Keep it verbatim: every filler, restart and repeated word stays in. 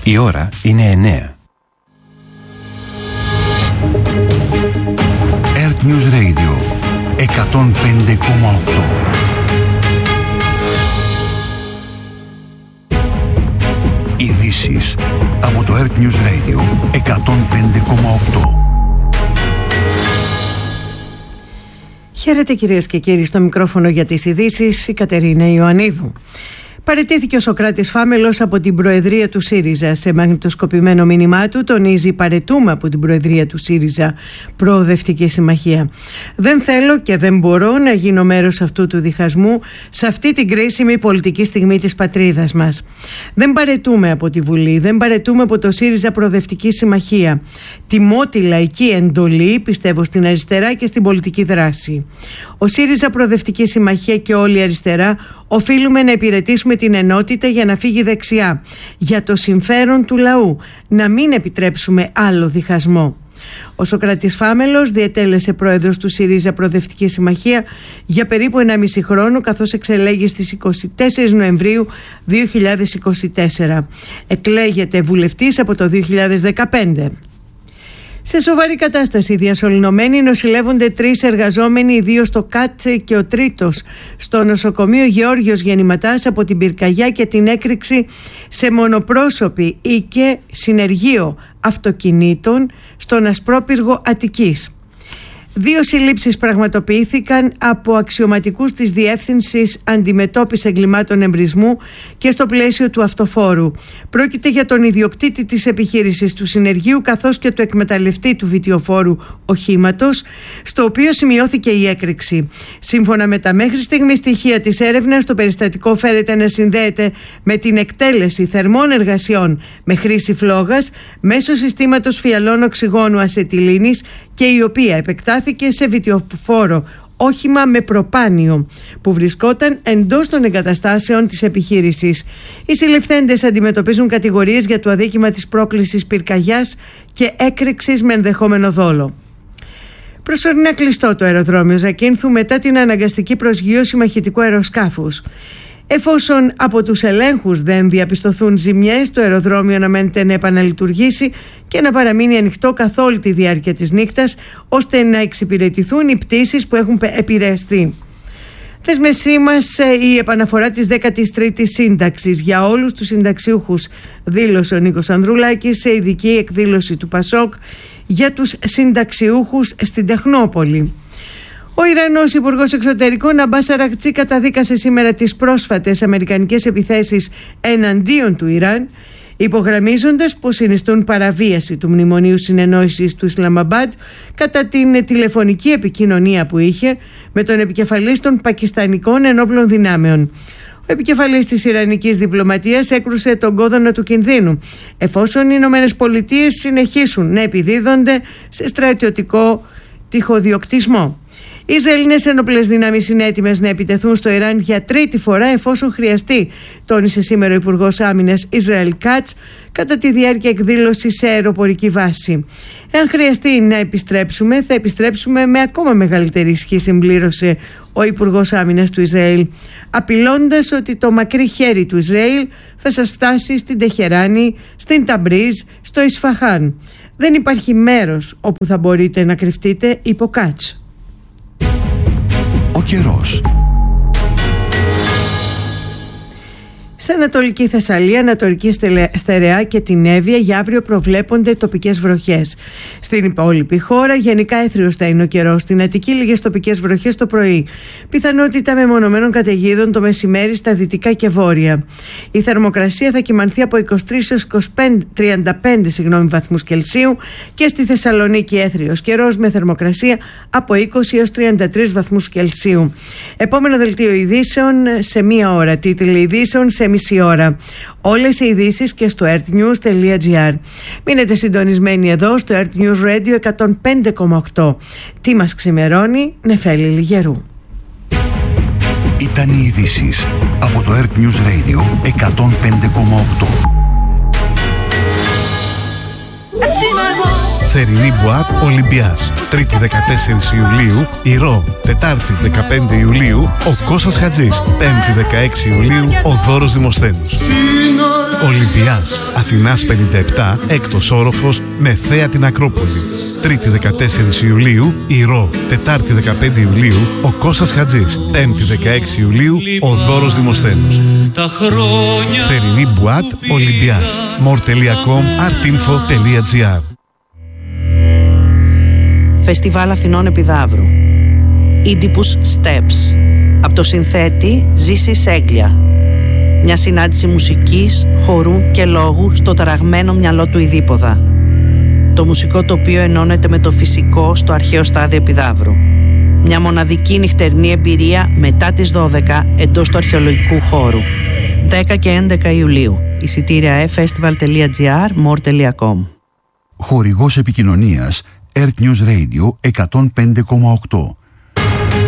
Η ώρα είναι εννέα. Earth News Radio εκατόν πέντε κόμμα οκτώ. Ειδήσεις από το Earth News Radio εκατόν πέντε κόμμα οκτώ. Χαίρετε κυρίες και κύριοι, στο μικρόφωνο για τις ειδήσεις η Κατερίνα Ιωαννίδου. Παραιτήθηκε ο Σωκράτης Φάμελος από την Προεδρία του ΣΥΡΙΖΑ. Σε μαγνητοσκοπημένο μήνυμά του τονίζει: παραιτούμε από την Προεδρία του ΣΥΡΙΖΑ, Προοδευτική Συμμαχία. Δεν θέλω και δεν μπορώ να γίνω μέρος αυτού του διχασμού σε αυτή την κρίσιμη πολιτική στιγμή της πατρίδας μας. Δεν παραιτούμε από τη Βουλή, δεν παραιτούμε από το ΣΥΡΙΖΑ Προοδευτική Συμμαχία. Τιμώ τη λαϊκή εντολή, πιστεύω στην αριστερά και στην πολιτική δράση. Ο ΣΥΡΙΖΑ Προοδευτική Συμμαχία και όλη η αριστερά οφείλουμε να υπηρετήσουμε την ενότητα για να φύγει δεξιά, για το συμφέρον του λαού, να μην επιτρέψουμε άλλο διχασμό. Ο Σωκράτης Φάμελος διετέλεσε πρόεδρος του ΣΥΡΙΖΑ Προοδευτική Συμμαχία για περίπου ενάμιση χρόνο, καθώς εξελέγει στις εικοστή τέταρτη Νοεμβρίου δύο χιλιάδες είκοσι τέσσερα. Εκλέγεται βουλευτής από το δύο χιλιάδες δεκαπέντε. Σε σοβαρή κατάσταση διασωληνωμένοι νοσηλεύονται τρεις εργαζόμενοι, οι δύο στο ΚΑΤ και ο τρίτος στο νοσοκομείο Γεώργιος Γεννηματάς από την πυρκαγιά και την έκρηξη σε μονοπρόσωπη ή και συνεργείο αυτοκινήτων στον Ασπρόπυργο Αττικής. Δύο συλλήψεις πραγματοποιήθηκαν από αξιωματικούς της Διεύθυνσης Αντιμετώπισης Εγκλημάτων Εμπρισμού και στο πλαίσιο του αυτοφόρου. Πρόκειται για τον ιδιοκτήτη της επιχείρησης του συνεργείου καθώς και του εκμεταλλευτή του βιτιοφόρου οχήματος, στο οποίο σημειώθηκε η έκρηξη. Σύμφωνα με τα μέχρι στιγμή στοιχεία της έρευνας, το περιστατικό φέρεται να συνδέεται με την εκτέλεση θερμών εργασιών με χρήση φλόγας μέσω συστήματος φιαλών οξυγόνου ασετιλίνης και η οποία επεκτάθηκε σε βιτιοφόρο όχημα με προπάνιο που βρισκόταν εντός των εγκαταστάσεων της επιχείρησης. Οι συλληφθέντες αντιμετωπίζουν κατηγορίες για το αδίκημα της πρόκλησης πυρκαγιάς και έκρηξης με ενδεχόμενο δόλο. Προσωρινά κλειστό το αεροδρόμιο Ζακίνθου μετά την αναγκαστική προσγείωση μαχητικού αεροσκάφους. Εφόσον από τους ελέγχους δεν διαπιστωθούν ζημιές, το αεροδρόμιο αναμένεται να επαναλειτουργήσει και να παραμείνει ανοιχτό καθ' όλη τη διάρκεια της νύχτας, ώστε να εξυπηρετηθούν οι πτήσεις που έχουν επηρεαστεί. Θεσμεσή μας η επαναφορά της δέκατης τρίτης σύνταξης για όλους τους συνταξιούχους, δήλωσε ο Νίκος Ανδρουλάκης σε ειδική εκδήλωση του ΠΑΣΟΚ για τους συνταξιούχους στην Τεχνόπολη. Ο Ιρανός Υπουργός Εξωτερικών Αμπάς Αραγτσί καταδίκασε σήμερα τις πρόσφατες αμερικανικές επιθέσεις εναντίον του Ιράν, υπογραμμίζοντας πως συνιστούν παραβίαση του Μνημονίου Συνεννόησης του Ισλαμαμπάντ κατά την τηλεφωνική επικοινωνία που είχε με τον επικεφαλής των πακιστανικών ενόπλων δυνάμεων. Ο επικεφαλής της Ιρανικής διπλωματίας έκρουσε τον κόδωνα του κινδύνου, εφόσον οι Ηνωμένες Πολιτείες συνεχίσουν να επιδίδονται σε στρατιωτικό τυχοδιοκτισμό. Οι Ισραηλινές ενόπλες δυνάμεις είναι έτοιμες να επιτεθούν στο Ιράν για τρίτη φορά εφόσον χρειαστεί, τόνισε σήμερα ο Υπουργός Άμυνας Ισραήλ Κάτς κατά τη διάρκεια εκδήλωσης σε αεροπορική βάση. Εάν χρειαστεί να επιστρέψουμε, θα επιστρέψουμε με ακόμα μεγαλύτερη ισχύ, συμπλήρωσε ο Υπουργός Άμυνας του Ισραήλ, απειλώντας ότι το μακρύ χέρι του Ισραήλ θα σας φτάσει στην Τεχεράνη, στην Ταμπρίζ, στο Ισφαχάν. Δεν υπάρχει μέρος όπου θα μπορείτε να κρυφτείτε, είπε ο Κάτς. Ο καιρός. Σε Ανατολική Θεσσαλία, Ανατολική Στερεά και την Εύβοια για αύριο προβλέπονται τοπικές βροχές. Στην υπόλοιπη χώρα γενικά έθριος θα είναι ο καιρός. Στην Αττική λίγες τοπικές βροχές το πρωί. Πιθανότητα μεμονωμένων καταιγίδων το μεσημέρι στα δυτικά και βόρεια. Η θερμοκρασία θα κυμανθεί από είκοσι τρεις έως τριάντα πέντε συγγνώμη, βαθμούς Κελσίου και στη Θεσσαλονίκη έθριος καιρός με θερμοκρασία από είκοσι έως τριάντα τρεις βαθμούς Κελσίου. Επόμενο δελτίο ειδήσεων σε μία ώρα. Τίτλοι ειδήσεων σε μισή ώρα. Όλες οι ειδήσεις και στο earthnews τελεία gr. Μείνετε συντονισμένοι εδώ στο Earth News Radio εκατόν πέντε κόμμα οκτώ. Τι μας ξημερώνει, Νεφέλη Λιγερού. Ήταν οι ειδήσεις από το Earth News Radio εκατόν πέντε κόμμα οκτώ. Θερινή Μπουάτ Ολυμπιάς. Τρίτη δεκατέσσερις Ιουλίου, Ηρώ. Τετάρτη δεκαπέντε Ιουλίου, ο Κώστας Χατζής. Πέμπτη δεκαέξι Ιουλίου, ο Δώρος Δημοσθένους. Ολυμπιάς. Ολυμπιάς, Αθηνάς πενήντα επτά, έκτος όροφος, με θέα την Ακρόπολη. Τρίτη δεκατέσσερις Ιουλίου, Ηρώ. Τετάρτη δεκαπέντε Ιουλίου, ο Κώστας Χατζής. Πέμπτη δεκαέξι Ιουλίου, ο Δώρος Δημοσθένος. Θερινή Μπουάτ Ολυμπιάς. more τελεία com, artinfo τελεία gr. Φεστιβάλ Αθηνών Επιδαύρου. Oedipus Steps. Από το συνθέτη Ζήση Σέγγλια. Μια συνάντηση μουσικής, χορού και λόγου στο ταραγμένο μυαλό του Ιδίποδα. Το μουσικό τοπίο ενώνεται με το φυσικό στο αρχαίο στάδιο Επιδαύρου. Μια μοναδική νυχτερινή εμπειρία μετά τις δώδεκα εντός του αρχαιολογικού χώρου. δέκα και έντεκα Ιουλίου. Εισιτήρια e-festival τελεία gr, more τελεία com. Χορηγός επικοινωνίας Earth News Radio εκατόν πέντε κόμμα οκτώ.